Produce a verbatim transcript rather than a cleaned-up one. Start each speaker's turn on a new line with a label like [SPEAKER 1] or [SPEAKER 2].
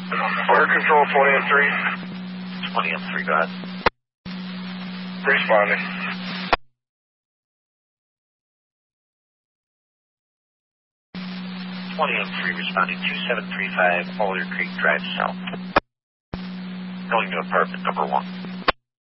[SPEAKER 1] Air control twenty M three.
[SPEAKER 2] twenty M three, go ahead.
[SPEAKER 1] Responding.
[SPEAKER 2] twenty M three responding two seven three five Boulder Creek Drive South. Going to apartment number one.